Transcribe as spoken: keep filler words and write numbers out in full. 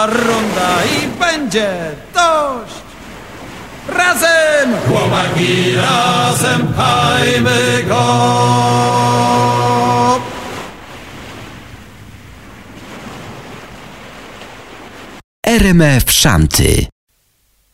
Runda i będzie dość. Razem, chłopaki, razem pchajmy go. R M F Szanty.